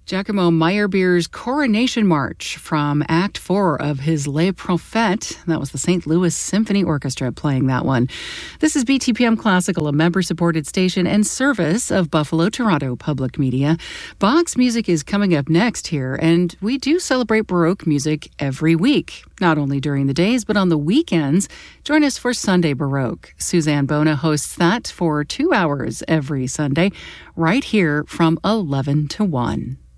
Giacomo Meyerbeer's Coronation March from Act 4 of his Les Prophètes. That was the St. Louis Symphony Orchestra playing that one. This is BTPM Classical, a member-supported station and service of Buffalo Toronto Public Media. Bach's music is coming up next here, and we do celebrate Baroque music every week, not only during the days, but on the weekends. Join us for Sunday Baroque. Suzanne Bona hosts that for 2 hours every Sunday, right here from 11 to 1.